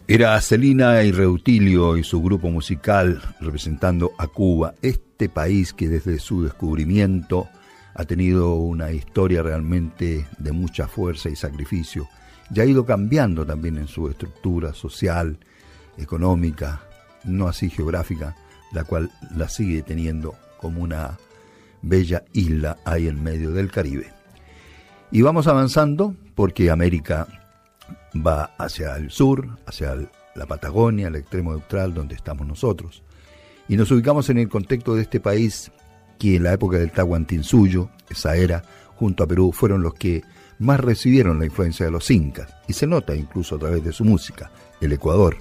Era Celina y Reutilio y su grupo musical representando a Cuba, este país que desde su descubrimiento ha tenido una historia realmente de mucha fuerza y sacrificio y ha ido cambiando también en su estructura social, económica, no así geográfica, la cual la sigue teniendo como una bella isla ahí en medio del Caribe. Y vamos avanzando porque América va hacia el sur, hacia la Patagonia, el extremo austral donde estamos nosotros. Y nos ubicamos en el contexto de este país que en la época del Tahuantinsuyo, esa era, junto a Perú, fueron los que más recibieron la influencia de los incas. Y se nota incluso a través de su música, el Ecuador.